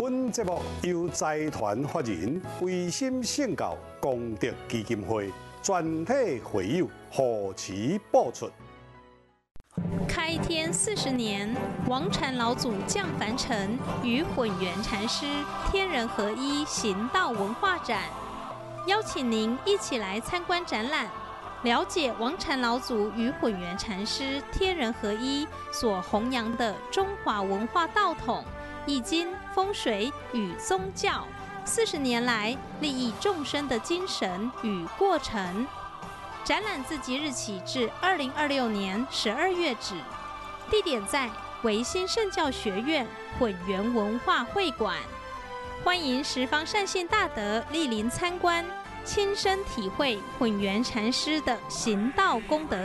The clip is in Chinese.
本节目由财团法人维心圣教功德基金会全体会友护持播出。 开天40年，王禅老祖降凡尘，与混元禅师天人合一行道文化展，邀请您一起来参观展览，了解王禅老祖与混元禅师天人合一所弘扬的中华文化道统、易经、风水与宗教40年来利益众生的精神与过程。展览自即日起至2026年12月止，地点在维新圣教学院混元文化会馆，欢迎十方善信大德莅临参观，亲身体会混元禅师的行道功德。